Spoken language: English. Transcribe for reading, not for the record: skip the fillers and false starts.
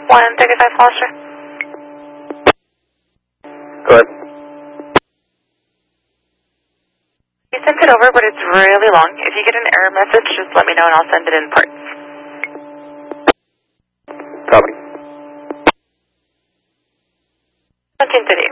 135 Foster. Go ahead. You sent it over, but it's really long. If you get an error message, just let me know and I'll send it in parts. Copy. 1738.